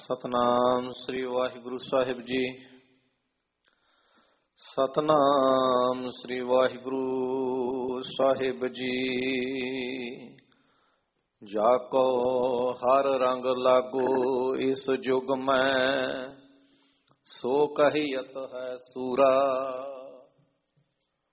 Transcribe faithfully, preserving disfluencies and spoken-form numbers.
ਸਤਨਾਮ ਸ੍ਰੀ ਵਾਹਿਗੁਰੂ ਸਾਹਿਬ ਜੀ। ਸਤਨਾਮ ਸ੍ਰੀ ਵਾਹਿਗੁਰੂ ਸਾਹਿਬ ਜੀ। ਜਾ ਕੋ ਹਰ ਰੰਗ ਲਾਗੋ ਇਸ ਜੁਗ ਮੈਂ, ਸੋ ਕਹੀਅਤ ਹੈ ਸੂਰਾ।